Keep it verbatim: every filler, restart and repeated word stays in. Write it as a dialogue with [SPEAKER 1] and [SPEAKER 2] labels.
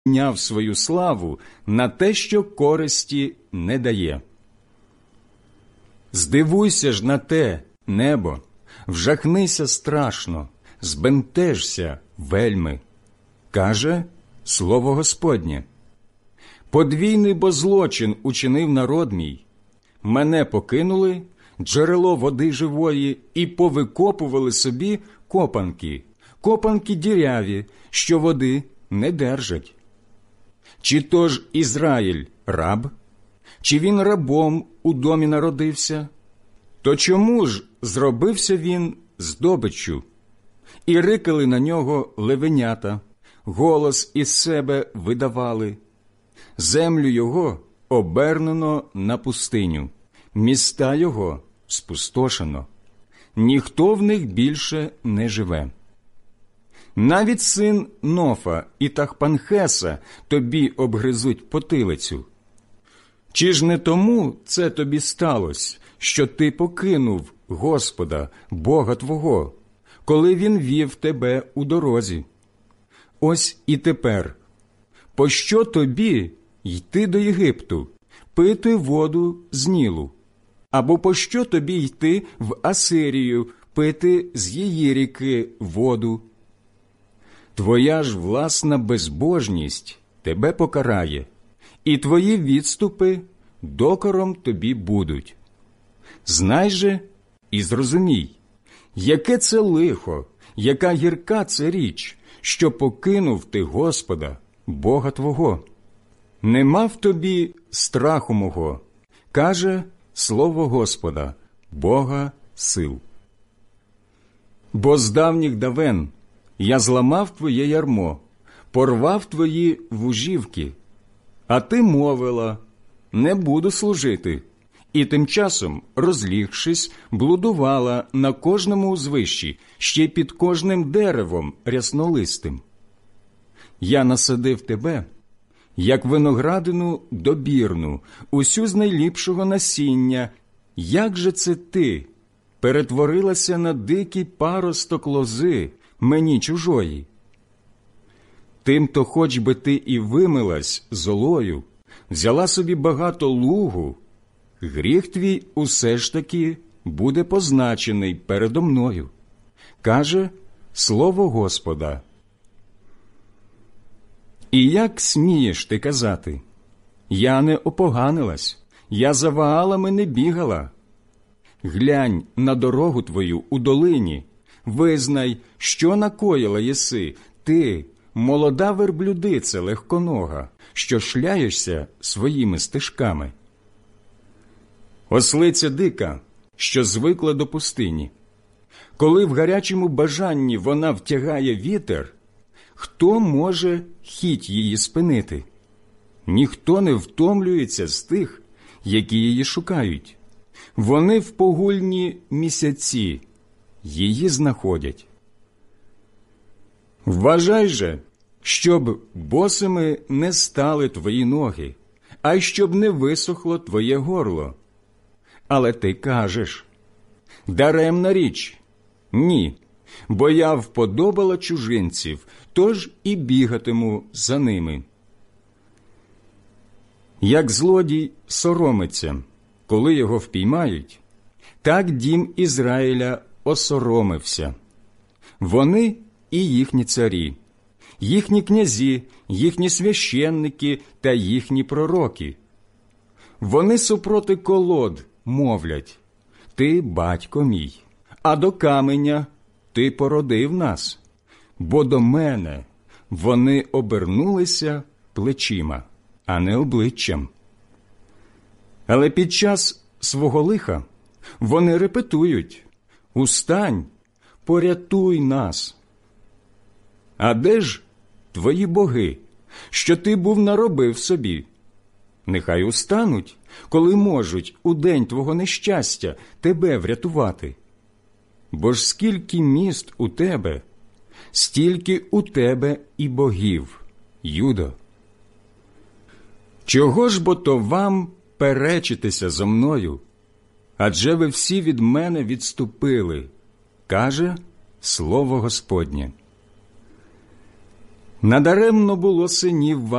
[SPEAKER 1] міняв свою славу на те, що користі не дає. Здивуйся ж на те, небо, вжахнися страшно, збентежся вельми, каже слово Господнє. Подвійний бо злочин учинив народ мій, мене покинули, джерело води живої, і повикопували собі копанки, копанки діряві, що води не держать. Чи то ж Ізраїль раб? Чи він рабом у домі народився? То чому ж зробився він здобиччю? І рикали на нього левенята, голос із себе видавали. Землю його обернено на пустиню, міста його спустошено. Ніхто в них більше не живе. Навіть син Нофа і Тахпанхеса тобі обгризуть потилицю. Чи ж не тому це тобі сталося, що ти покинув Господа, Бога твого, коли Він вів тебе у дорозі? Ось і тепер, пощо тобі йти до Єгипту, пити воду з Нілу? Або пощо тобі йти в Асирію, пити з її ріки воду? Твоя ж власна безбожність тебе покарає, і твої відступи докором тобі будуть. Знай же і зрозумій, яке це лихо, яка гірка це річ, що покинув ти Господа, Бога твого. Нема в тобі страху мого, каже слово Господа, Бога сил. Бо з давніх давен я зламав твоє ярмо, порвав твої вужівки, а ти мовила, не буду служити, і тим часом, розлігшись, блудувала на кожному узвищі, ще й під кожним деревом ряснолистим. Я насадив тебе, як виноградину добірну, усю з найліпшого насіння. Як же це ти перетворилася на дикий паросток лози, мені чужої? Тим-то хоч би ти і вимилась золою, взяла собі багато лугу, гріх твій усе ж таки буде позначений передо мною, каже слово Господа. І як смієш ти казати, я не опоганилась, я за Ваалами не бігала? Глянь на дорогу твою у долині, визнай, що накоїла єси, ти, молода верблюдиця легконога, що шляєшся своїми стежками. Ослиця дика, що звикла до пустині. Коли в гарячому бажанні вона втягає вітер, хто може хіть її спинити? Ніхто не втомлюється з тих, які її шукають. Вони в погульні місяці її знаходять. Вважай же, щоб босими не стали твої ноги, а й щоб не висохло твоє горло. Але ти кажеш, даремна річ, ні, бо я вподобала чужинців, тож і бігатиму за ними. Як злодій соромиться, коли його впіймають, так дім Ізраїля осоромився. Вони і їхні царі, їхні князі, їхні священники та їхні пророки. Вони супроти колод мовлять, ти батько мій, а до каменя ти породив нас, бо до мене вони обернулися плечима, а не обличчям. Але під час свого лиха вони репетують, устань, порятуй нас. А де ж твої боги, що ти був наробив собі? Нехай устануть, коли можуть у день твого нещастя тебе врятувати. Бо ж скільки міст у тебе, стільки у тебе і богів, Юдо. Чого ж бо то вам перечитеся зо мною? Адже ви всі від мене відступили, каже слово Господнє. Надаремно було синів